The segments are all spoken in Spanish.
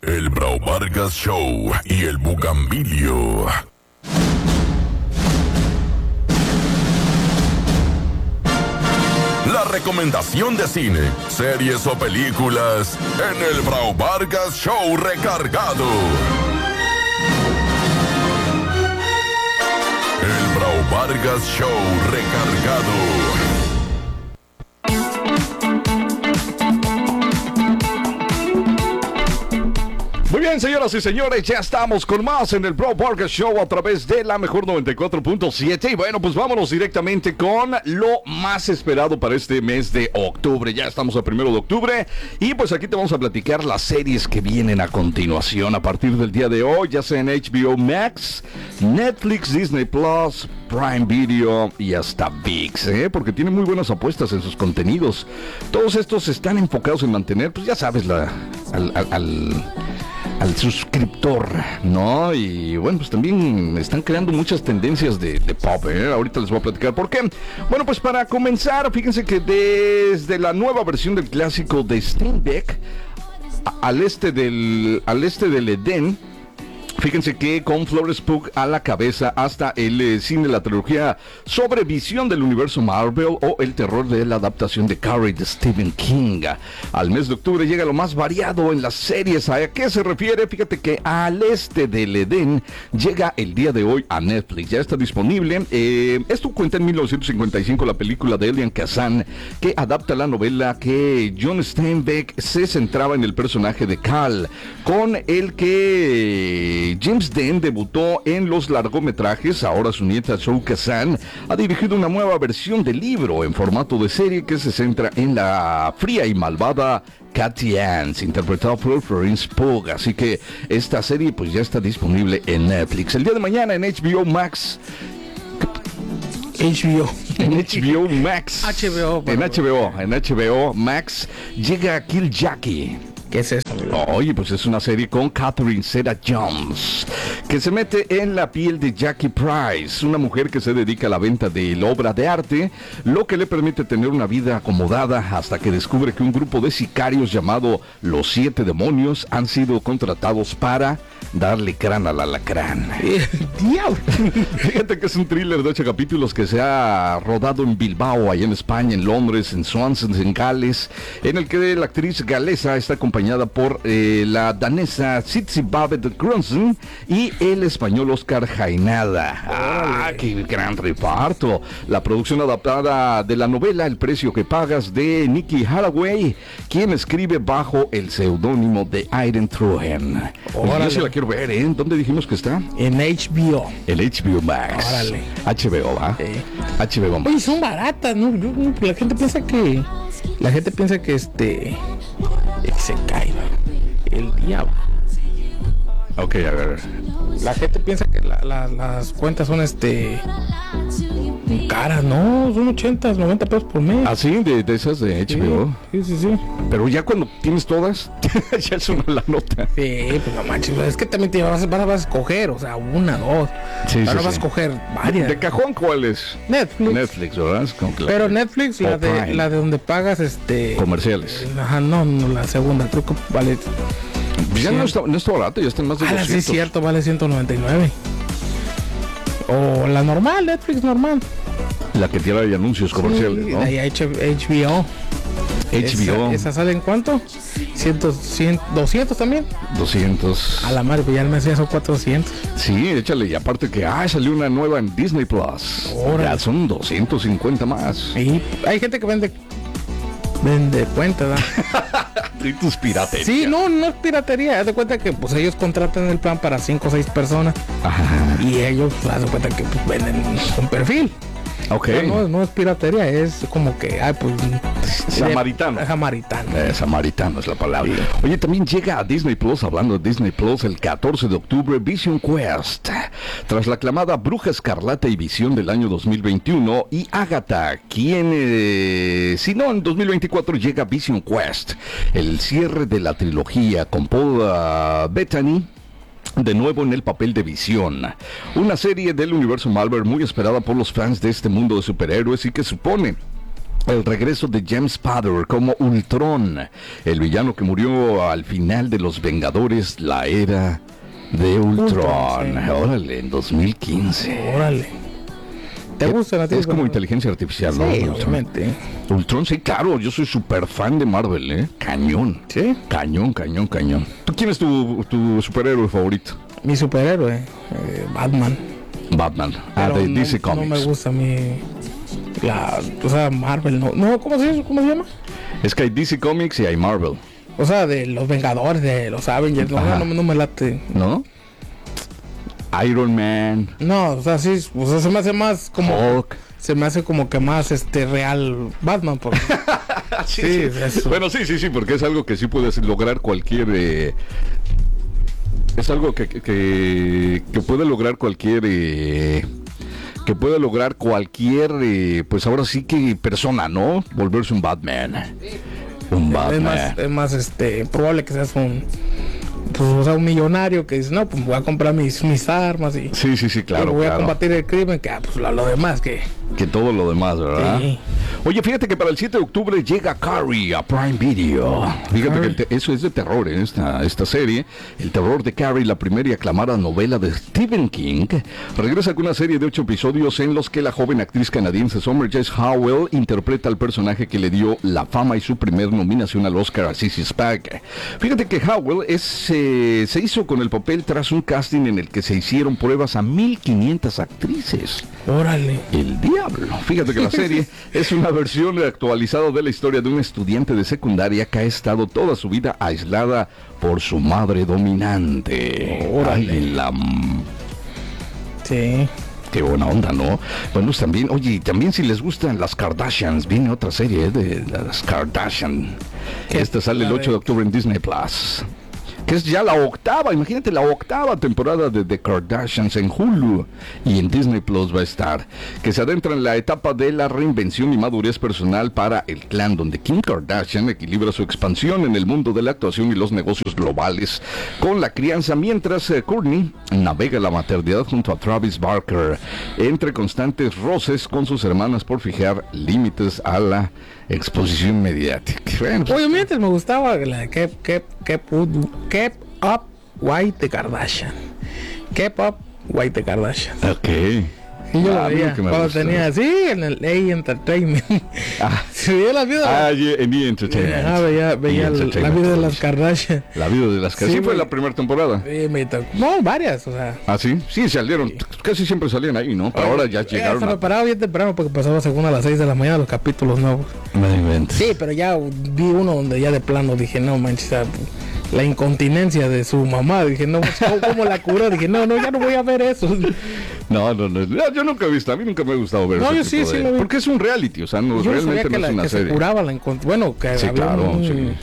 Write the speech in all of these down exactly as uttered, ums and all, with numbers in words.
El Bravo Vargas Show y el Bugambilio. La recomendación de cine, series o películas en el Bravo Vargas Show recargado. El Bravo Vargas Show recargado. Muy bien, señoras y señores, ya estamos con más en el Bravo Vargas Show a través de la mejor noventa y cuatro punto siete. Y bueno, pues vámonos directamente con lo más esperado para este mes de octubre. Ya estamos a primero de octubre y pues aquí te vamos a platicar las series que vienen a continuación a partir del día de hoy, ya sea en H B O Max, Netflix, Disney Plus, Prime Video y hasta ViX, ¿eh? Porque tiene muy buenas apuestas en sus contenidos. Todos estos están enfocados en mantener, pues ya sabes, la, al... al, al al suscriptor, ¿no? Y bueno, pues también están creando muchas tendencias de, de pop, ¿eh? Ahorita les voy a platicar por qué. Bueno, pues para comenzar, fíjense que desde la nueva versión del clásico de Steinbeck, a, al este del al este del Edén, fíjense que con Florence Pugh a la cabeza hasta el eh, cine, la trilogía sobre visión del universo Marvel o el terror de la adaptación de Carrie de Stephen King. Al mes de octubre llega lo más variado en las series. ¿A qué se refiere? Fíjate que Al este del Edén llega el día de hoy a Netflix. Ya está disponible. Eh, esto cuenta en mil novecientos cincuenta y cinco la película de Elian Kazan, que adapta la novela que John Steinbeck se centraba en el personaje de Cal, con el que James Dean debutó en los largometrajes. Ahora su nieta Zoe Kazan ha dirigido una nueva versión del libro en formato de serie que se centra en la fría y malvada Cathy Ans, interpretada por Florence Pugh. Así que esta serie pues ya está disponible en Netflix. El día de mañana en H B O Max. H B O. En H B O Max. H B O. En H B O. En H B O Max llega Kill Jackie. ¿Qué es eso? Oye, pues es una serie con Catherine Zeta-Jones, que se mete en la piel de Jackie Price, una mujer que se dedica a la venta de la obra de arte, lo que le permite tener una vida acomodada hasta que descubre que un grupo de sicarios llamado Los Siete Demonios han sido contratados para darle crán al alacrán. ¡Diablo! Fíjate que es un thriller de ocho capítulos que se ha rodado en Bilbao, allá en España, en Londres, en Swansea, en Gales, en el que la actriz galesa está acompañada por eh, la danesa Sitsi Babette Grunson y el español Oscar Jaenada. ¡Ah, qué gran reparto! La producción adaptada de la novela El precio que pagas, de Nikki Hathaway, quien escribe bajo el seudónimo de Irene Truhen. Yo sí la quiero ver, ¿eh? ¿Dónde dijimos que está? En H B O. El H B O Max. Órale. H B O, ¿va? Sí. H B O Max. Oye, son baratas, ¿no? Yo, la gente piensa que... La gente piensa que este... que se caiga el diablo. Ok, a ver. La gente piensa que la, la, las cuentas son este... caras, no, son ochenta, noventa pesos por mes. ¿Ah, sí? De, de esas de H B O. Sí, sí, sí. Pero ya cuando tienes todas, ya es una la nota. Sí, pues no manches, es que también te vas, vas, vas a escoger, o sea, una, dos. Sí, Ahora sí, vas sí. a escoger varias. ¿De cajón cuál es? Netflix. Netflix, ¿verdad? Es como que la- Pero Netflix, la o de, Prime. la de donde pagas este... Comerciales. Ajá, no, no, la segunda, creo que vale... Ya sí. no está, no está barato, ya está en más de Ah, sí, doscientos. es cierto, vale ciento noventa y nueve. O la normal, Netflix normal. La que tiene ahí anuncios comerciales, Sí, ¿no? ahí H- HBO. H B O. Esa, ¿Esa sale en cuánto? cien, cien, doscientos también. doscientos. A la madre, pues ya el mes ya son cuatrocientos. Sí, échale. Y aparte que, ah, salió una nueva en Disney Plus. Órale. Ya son doscientos cincuenta más. Y hay gente que vende vende cuenta, ¿verdad? Y tus piraterías. Sí, no, no es piratería. Haz de cuenta que pues ellos contratan el plan para cinco o seis personas. Ajá. Y ellos, haz de cuenta que pues, venden un perfil. Ok. Pero no, no es piratería, es como que, ay, pues... Samaritano. de- Samaritano. Eh, samaritano es la palabra. Oye, también llega a Disney Plus, hablando de Disney Plus, el catorce de octubre, Vision Quest. Tras la aclamada Bruja Escarlata y Visión del año dos mil veintiuno y Agatha, quien, eh, si no, en dos mil veinticuatro llega Vision Quest, el cierre de la trilogía con Paul uh, Bettany, de nuevo en el papel de Visión, una serie del universo Marvel muy esperada por los fans de este mundo de superhéroes y que supone el regreso de James Spader como Ultron, el villano que murió al final de Los Vengadores, la era de Ultron. Ultron, sí. Órale, en dos mil quince. Órale. ¿Te gusta la Es como inteligencia artificial, ¿no? Sí, Ultron. obviamente. Ultron, sí, claro, yo soy súper fan de Marvel, ¿eh? Cañón. ¿Sí? Cañón, cañón, cañón. ¿Tú quién es tu, tu superhéroe favorito? Mi superhéroe, eh, Batman. Batman. Ah, Pero de no, D C Comics. No me gusta mi... La, o sea, Marvel, no. No, ¿cómo se, ¿cómo se llama? Es que hay D C Comics y hay Marvel, O sea, de los Vengadores, de los Avengers. No, Ajá. no, no me late. ¿no? Iron Man, No, o sea, sí, o sea, se me hace más como... Hulk. Se me hace como que más este real Batman, porque... Sí, Sí, sí. eso. Bueno, sí, sí, sí, porque es algo que sí puedes lograr cualquier... eh, es algo que, que, que puede lograr cualquier... eh, que puede lograr cualquier... eh, pues ahora sí que persona, ¿no? Volverse un Batman. Un Batman. Es más, es más este, probable que seas un... Pues, o sea, un millonario que dice, no, pues voy a comprar mis, mis armas y... Sí, sí, sí, claro, y voy claro. a combatir el crimen, que ah, pues lo, lo demás, que... Que todo lo demás, ¿verdad? Sí. Oye, fíjate que para el siete de octubre llega Carrie a Prime Video. Fíjate Carrie. que el te- eso es de terror en esta, esta serie. El terror de Carrie, la primera y aclamada novela de Stephen King, regresa con una serie de ocho episodios en los que la joven actriz canadiense Summer Jess Howell interpreta al personaje que le dio la fama y su primer nominación al Oscar a Sissy Spacek. Fíjate que Howell es, eh, se hizo con el papel tras un casting en el que se hicieron pruebas a mil quinientas actrices. Órale. El diablo. Fíjate que la serie es una versión actualizada de la historia de un estudiante de secundaria que ha estado toda su vida aislada por su madre dominante. Órale. Ay, la... Sí. Qué buena onda, ¿no? Bueno, también, oye, también si les gustan las Kardashians, viene otra serie, ¿eh? De las Kardashian. ¿Qué? Esta sale el A ocho de ver. octubre en Disney Plus. Que es ya la octava, imagínate, la octava temporada de The Kardashians en Hulu y en Disney Plus va a estar, que se adentra en la etapa de la reinvención y madurez personal para el clan, donde Kim Kardashian equilibra su expansión en el mundo de la actuación y los negocios globales con la crianza, mientras eh, Kourtney navega la maternidad junto a Travis Barker, entre constantes roces con sus hermanas por fijar límites a la exposición mediática. Bueno, pues, Oye, mientras me gustaba la de Keep, Keep, Keep, Keep Up White de Kardashian. Keep Up White de Kardashian. ok. Y yo Ah, la a mí veía lo que me cuando gusta. tenía así en el A Entertainment. Ah. Se veía las vidas. Ah, yeah, en E! Entertainment. Ah, veía, veía E! el- la Entertainment vida de las Television. Kardashian. La vida de las Sí, sí, fue güey. la primera temporada. Sí, me tocó. No, varias, o sea. Ah, sí, sí, salieron, casi siempre salían ahí, ¿no? Pero ahora ya Eh, llegaron hasta me a... paraba bien temprano porque pasaba según a las seis de la mañana los capítulos nuevos. No inventes. Sí, pero ya vi uno donde ya de plano dije, no manches, o sea, la incontinencia de su mamá. Dije, no, ¿cómo, cómo la curó? Dije, no, no, ya no voy a ver eso. No, no, no, no, yo nunca he visto, a mí nunca me ha gustado ver No, ese yo tipo sí, de- sí lo vi. Porque es un reality, o sea, no, Yo no realmente sabía que, no la, es una que se serie. curaba la incont- Bueno, que Sí, había claro, un- sí.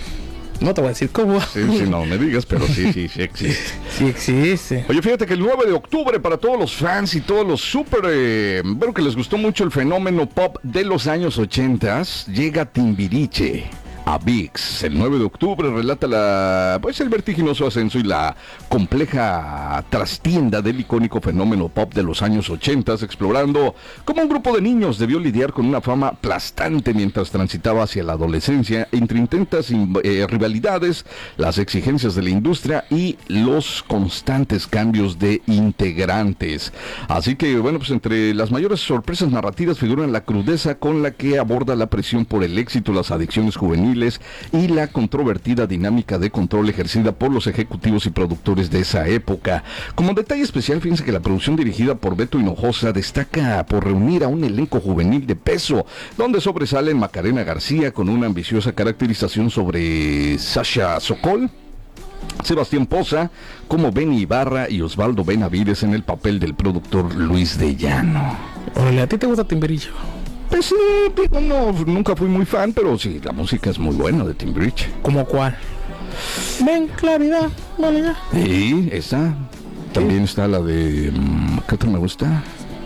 No te voy a decir cómo. Sí, sí, no me digas, pero sí, sí, sí existe. Sí existe. Oye, fíjate que el nueve de octubre para todos los fans y todos los súper, eh, bueno, que les gustó mucho el fenómeno pop de los años ochentas, llega Timbiriche a ViX. El nueve de octubre relata la, pues el vertiginoso ascenso y la compleja trastienda del icónico fenómeno pop de los años ochentas, explorando cómo un grupo de niños debió lidiar con una fama aplastante mientras transitaba hacia la adolescencia, entre intentas eh, rivalidades, las exigencias de la industria y los constantes cambios de integrantes. Así que, bueno, pues entre las mayores sorpresas narrativas figuran la crudeza con la que aborda la presión por el éxito, las adicciones juveniles y la controvertida dinámica de control ejercida por los ejecutivos y productores de esa época. Como detalle especial, fíjense que la producción dirigida por Beto Hinojosa destaca por reunir a un elenco juvenil de peso, donde sobresalen Macarena García con una ambiciosa caracterización sobre Sasha Sokol, Sebastián Poza como Benny Ibarra y Osvaldo Benavides en el papel del productor Luis de Llano. Órale, ¿a ti te gusta Timbiriche? Pues sí, digo, no, nunca fui muy fan, pero sí, la música es muy buena de Timbiriche. ¿Cómo cuál? Ven, claridad, claridad. Y esa, también está la de, mm, ¿qué otra me gusta?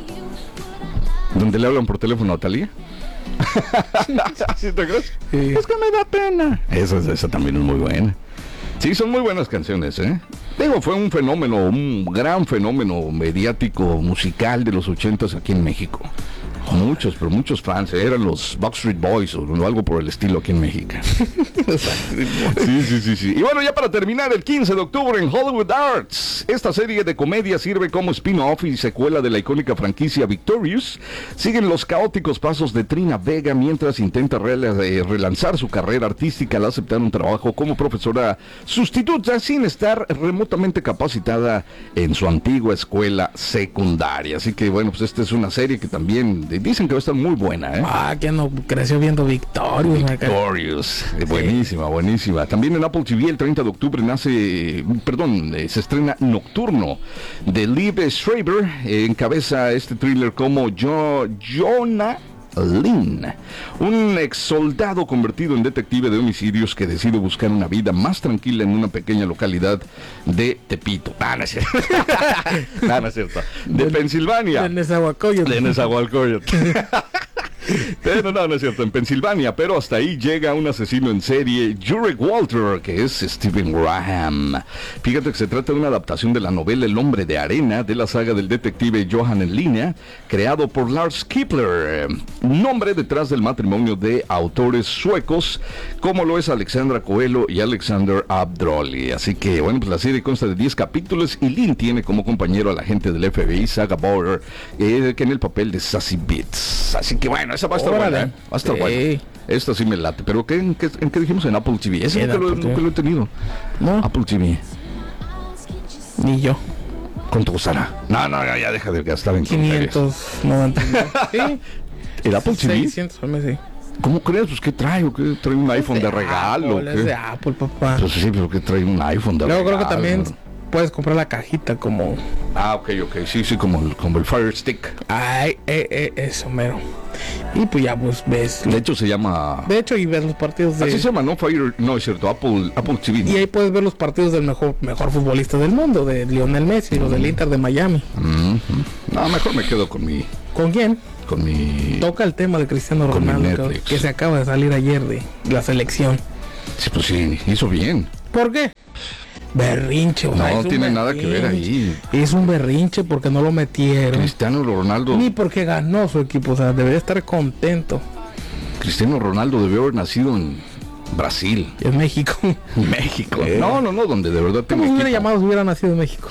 Donde le hablan por teléfono a Thalía. ¿Sí te crees? Sí. Es que me da pena. Esa, esa también es muy buena. Sí, son muy buenas canciones, ¿eh? Digo, fue un fenómeno, un gran fenómeno mediático, musical de los ochentas aquí en México. Muchos, pero muchos fans. Eran los Backstreet Boys o algo por el estilo aquí en México. Sí, sí, sí, sí. Y bueno, ya para terminar, el quince de octubre en Hollywood Arts, esta serie de comedia sirve como spin-off y secuela de la icónica franquicia Victorious. Siguen los caóticos pasos de Trina Vega mientras intenta re eh, relanzar su carrera artística al aceptar un trabajo como profesora sustituta sin estar remotamente capacitada en su antigua escuela secundaria. Así que bueno, pues esta es una serie que también dicen que va a estar muy buena, ¿eh? Ah, que no creció viendo Victorious. Victorious. Sí. Buenísima, buenísima. También en Apple T V el treinta de octubre nace, perdón, eh, se estrena Nocturno de Liv Schreiber. Eh, encabeza este thriller como jo Jonah Lynn, un ex soldado convertido en detective de homicidios que decide buscar una vida más tranquila en una pequeña localidad de Tepito. Ah, no es cierto. No, no es cierto. De, de Pensilvania. De Nezahualcóyotl. De Nezahualcóyotl. Pero no, no es cierto, en Pensilvania, pero hasta ahí llega un asesino en serie, Jurek Walter, que es Stephen Graham. Fíjate que se trata de una adaptación de la novela El hombre de arena, de la saga del detective Johan en línea, creado por Lars Kipler, nombre detrás del matrimonio de autores suecos, como lo es Alexandra Coelho y Alexander Abdrolli. Así que, bueno, pues la serie consta de diez capítulos y Lynn tiene como compañero al agente del F B I, Saga Bauer, eh, que en el papel de Sassy Beats. Así que, bueno, esa va a estar Órale. buena, ¿eh? Va a estar sí. buena. Esta sí me late. ¿Pero qué, en, qué, en qué dijimos? En Apple T V. Ese nunca lo, nunca lo he tenido. ¿No? Apple T V. Ni yo. ¿Cuánto costará? No, no, ya deja de gastar en quinientos noventa. ¿Sí? ¿El Apple T V? seiscientos al mes, sí. ¿Cómo crees? Pues, ¿qué trae? ¿O qué trae un iPhone de, de regalo? Apple, es de Apple, papá. Pues sí, pero ¿qué trae un iPhone de Luego regalo? Luego creo que también puedes comprar la cajita como... Ah, ok, ok. Sí, sí, como el, como el Fire Stick. Ay, eh, eh, eso, mero. Y pues ya, pues, ves... De hecho, se llama... De hecho, y ves los partidos de... Así se llama, ¿no? Fire... No, es cierto, Apple, Apple T V. ¿No? Y ahí puedes ver los partidos del mejor mejor futbolista del mundo, de Lionel Messi, los mm. del Inter de Miami. Mm-hmm. No, mejor me quedo con mi... ¿Con quién? Con mi... Toca el tema de Cristiano Ronaldo, que, que se acaba de salir ayer de la selección. Sí, pues sí, hizo bien. ¿Por qué? Berrinche, no, no tiene nada que ver ahí. Es un berrinche porque no lo metieron. Cristiano Ronaldo. Ni porque ganó su equipo, o sea, debería estar contento. Cristiano Ronaldo debió haber nacido en Brasil. En México. México. Eh. No, no, no, donde de verdad ¿Cómo se hubiera llamado si hubiera nacido en México?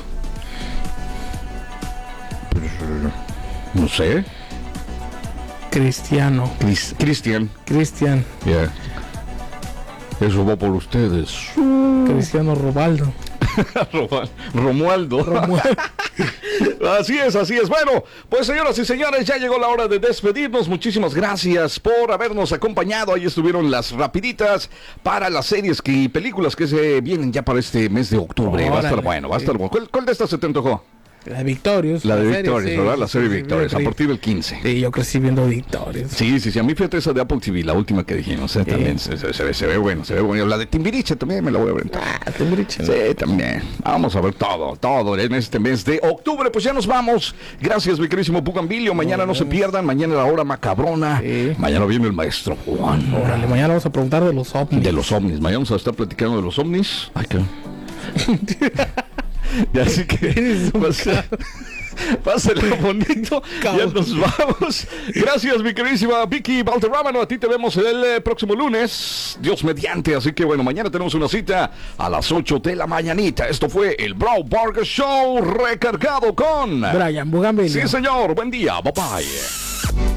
Pues, no sé. Cristiano. Cris, Cristian. Cristian. Yeah. Eso va por ustedes. Cristiano Robaldo. Romualdo. Romualdo. Así es, así es. Bueno, pues señoras y señores, ya llegó la hora de despedirnos. Muchísimas gracias por habernos acompañado. Ahí estuvieron las rapiditas para las series y películas que se vienen ya para este mes de octubre. Órale, va a estar bueno, va a estar bueno. ¿Cuál, cuál de estas se te antojó? La de Victorious. La de Victorious, ¿verdad? La serie Victorious, a partir del quince. Sí, yo crecí viendo Victorious. Sí, sí, sí. A mí fíjate esa de Apple T V, la última que dijimos. ¿eh? También se, se, se, ve, se ve bueno, se ve bueno. La de Timbiriche también me la voy a ver. Ah, Timbiriche. Sí, también. Vamos a ver todo, todo en este mes de octubre. Pues ya nos vamos. Gracias, mi querísimo Bugambilio. Mañana no, no se pierdan. Mañana la hora macabrona. Sí. Mañana viene el maestro Juan. Órale, mañana vamos a preguntar de los ovnis. De los ovnis. Mañana vamos a estar platicando de los ovnis. Ay, qué. Y así que pásale, pásale bonito. Ya nos vamos. Gracias, mi queridísima Vicky Valderrámano. A ti te vemos el eh, próximo lunes, Dios mediante. Así que bueno, mañana tenemos una cita a las ocho de la mañanita. Esto fue el Bro Vargas Show recargado con Brian Bugambilio. Sí, señor. Buen día. Bye bye.